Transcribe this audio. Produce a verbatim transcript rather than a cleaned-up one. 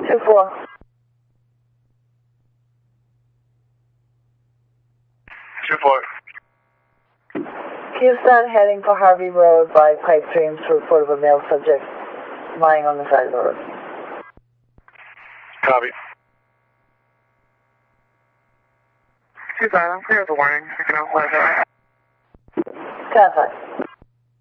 Two four. Two four. Houston heading for Harvey Road by pipe dreams to report of a male subject lying on the side of the road. Copy. Two five, I'm clear with the warning. I can also flash out. Ten five.